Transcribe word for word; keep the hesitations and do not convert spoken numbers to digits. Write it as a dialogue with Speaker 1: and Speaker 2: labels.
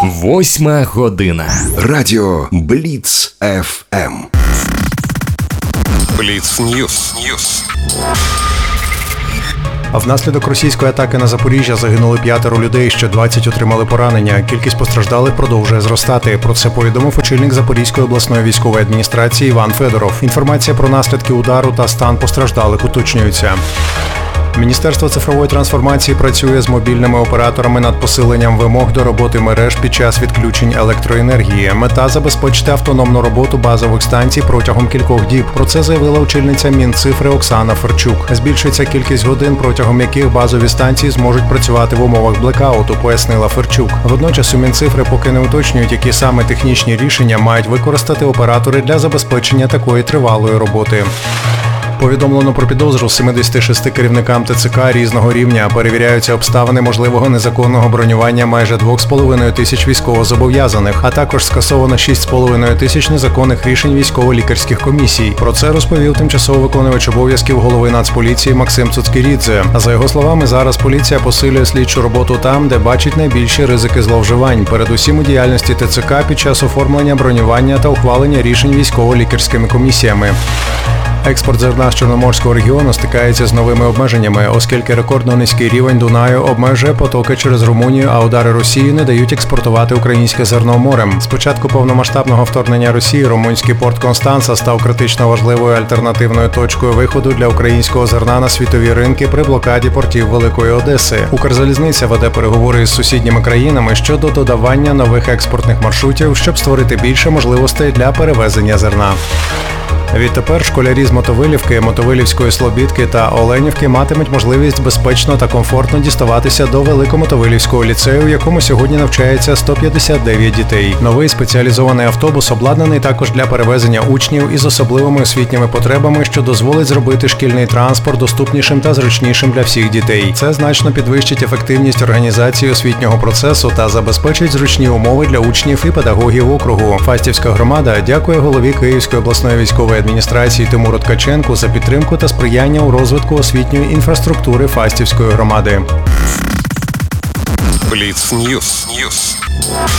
Speaker 1: Восьма година.
Speaker 2: Радіо Бліц еф ем.
Speaker 3: Бліц Ньюс. Ньюс.
Speaker 4: Внаслідок російської атаки на Запоріжжя загинули п'ятеро людей, ще двадцять отримали поранення. Кількість постраждалих продовжує зростати. Про це повідомив очільник Запорізької обласної військової адміністрації Іван Федоров. Інформація про наслідки удару та стан постраждалих уточнюється. Міністерство цифрової трансформації працює з мобільними операторами над посиленням вимог до роботи мереж під час відключень електроенергії. Мета – забезпечити автономну роботу базових станцій протягом кількох діб. Про це заявила очільниця Мінцифри Оксана Ферчук. Збільшується кількість годин, протягом яких базові станції зможуть працювати в умовах блекауту, пояснила Ферчук. Водночас у Мінцифри поки не уточнюють, які саме технічні рішення мають використати оператори для забезпечення такої тривалої роботи. Повідомлено про підозру семидесяти шести керівникам ТЦК різного рівня. Перевіряються обставини можливого незаконного бронювання майже двох з половиною тисяч військовозобов'язаних, а також скасовано шість з половиною тисяч незаконних рішень військово-лікарських комісій. Про це розповів тимчасово виконувач обов'язків голови Нацполіції Максим Цуцькірідзе. За його словами, зараз поліція посилює слідчу роботу там, де бачить найбільші ризики зловживань, передусім у діяльності ТЦК під час оформлення бронювання та ухвалення рішень військово-лікарськими комісіями. Експорт зерна з Чорноморського регіону стикається з новими обмеженнями, оскільки рекордно низький рівень Дунаю обмежує потоки через Румунію, а удари Росії не дають експортувати українське зерно морем. З початку повномасштабного вторгнення Росії румунський порт Констанца став критично важливою альтернативною точкою виходу для українського зерна на світові ринки при блокаді портів Великої Одеси. Укрзалізниця веде переговори із сусідніми країнами щодо додавання нових експортних маршрутів, щоб створити більше можливостей для перевезення зерна. Відтепер школярі з Мотовилівки, Мотовилівської Слобідки та Оленівки матимуть можливість безпечно та комфортно діставатися до Великомотовилівського ліцею, в якому сьогодні навчається сто п'ятдесят дев'ять дітей. Новий спеціалізований автобус обладнаний також для перевезення учнів із особливими освітніми потребами, що дозволить зробити шкільний транспорт доступнішим та зручнішим для всіх дітей. Це значно підвищить ефективність організації освітнього процесу та забезпечить зручні умови для учнів і педагогів округу. Фастівська громада дякує голові Київської обласної військової адміністрації Тимуру Ткаченку за підтримку та сприяння у розвитку освітньої інфраструктури Фастівської громади.
Speaker 3: Бліц Ньюс. Ньюс.